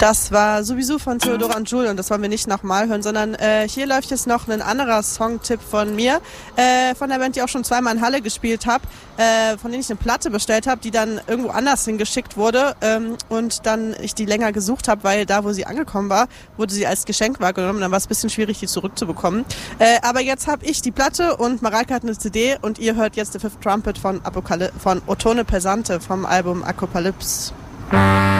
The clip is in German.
Das war sowieso von Theodora und Jules und das wollen wir nicht nochmal hören, sondern hier läuft jetzt noch ein anderer Songtipp von mir, von der Band, die auch schon zweimal in Halle gespielt habe, von denen ich eine Platte bestellt habe, die dann irgendwo anders hingeschickt wurde und dann ich die länger gesucht habe, weil da, wo sie angekommen war, wurde sie als Geschenk wahrgenommen, dann war es ein bisschen schwierig, die zurückzubekommen. Aber jetzt habe ich die Platte und Mareike hat eine CD und ihr hört jetzt The Fifth Trumpet von Ottone Pesante vom Album Apocalypse.